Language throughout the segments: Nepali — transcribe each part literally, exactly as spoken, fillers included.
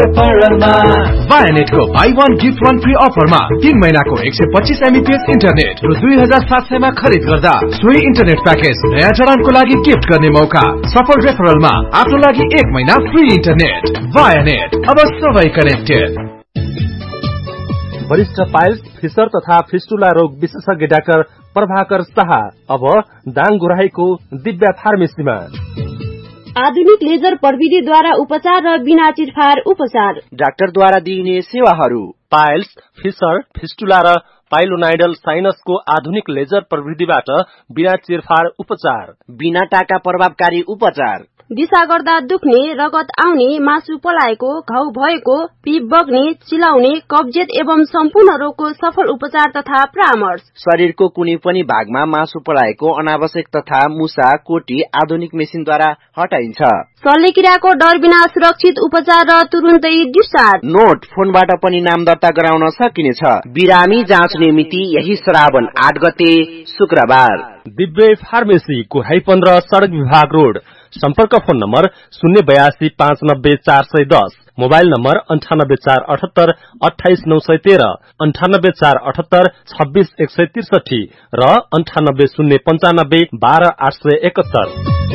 रेफरलमा वायानेटको by one gift one free अफरमा तीन महीनाको एक सय पच्चीस एमबीपीएस इन्टरनेट र दुई हजार सात सयमा खरिद गर्दा सोही इन्टरनेट प्याकेज नयाँ जडानको लागि गिफ्ट गर्ने मौका। सफल रेफरलमा आफ्नो लागि एक महिना फ्री इन्टरनेट। वायानेट, अब सबै कनेक्टेड। वरिष्ठ पाइल्स, फिसर तथा फिस्टुला रोग विशेषज्ञ डाक्टर प्रभाकर शाह अब दाङ गुराहीको दिव्या फार्मेसीमा। आधुनिक लेजर प्रविधिद्वारा उपचार र बिना चिरफार उपचार। डाक्टरद्वारा दिइने सेवाहरू पाइल्स, फिसर, फिस्टुला र पाइलोनाइडल साइनसको आधुनिक लेजर प्रविधिबाट बिना चिरफार उपचार। बिना टाका प्रभावकारी उपचार। दिशा गर्दा दुख्ने, रगत आउने, मासु पलाएको, घाउ भएको, पिप बग्ने, चिलाउने, कब्जियत एवं सम्पूर्ण रोगको सफल उपचार तथा परामर्श। शरीरको कुनै पनि भागमा मासु पलाएको, अनावश्यक तथा मुसा, कोटी आधुनिक मेसिनद्वारा हटाइन्छ। शल्यक्रियाको डर बिना सुरक्षित उपचार र तुरुन्तै डिस्चार्ज। नोट, फोनबाट पनि नाम दर्ता गराउन सकिनेछ। बिरामी जाँच्ने मिति यही श्रावण आठ गते शुक्रबार। दिव्य फार्मेसी गुराही पन्ध्र सड़क विभाग रोड। सम्पर्क फोन नम्बर शून्य बयासी पाँच नब्बे चार सय दस, मोबाइल नम्बर अन्ठानब्बे चार अठहत्तर अठाइस नौ सय तेह्र, अन्ठानब्बे चार अठहत्तर छब्बीस एक सय त्रिसठी र अन्ठानब्बे शून्य पञ्चानब्बे बाह्र आठ सय एकहत्तर।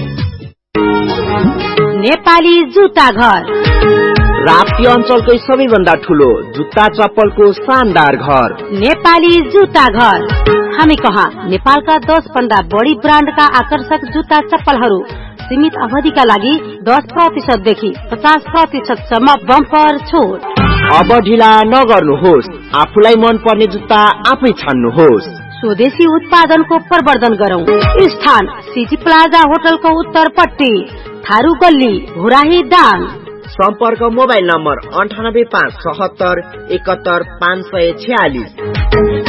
नेपाली जुत्ता घर राप्ती अञ्चलकै सबैभन्दा ठूलो जुत्ता चप्पलको शानदार घर नेपाली जुत्ता घर। हामी कहाँ नेपालका दस भन्दा बढी ब्रान्डका आकर्षक जुत्ता चप्पलहरू सीमित अवधिका लागि दस प्रतिशत देखि पचास प्रतिशत सम्म बम्पर छुट। अब ढिला नगर्नुहोस्, आफूलाई मन पर्ने जुत्ता आफै छान्नुहोस्। स्वदेशी उत्पादनको प्रवर्धन गरौं। स्थान सिटी प्लाजा होटलको उत्तरपट्टि, थारू गल्ली, घुराही दाङ। सम्पर्क मोबाइल नम्बर अन्ठानब्बे पाँच सतहत्तर एकहत्तर पाँच सय छयालिस।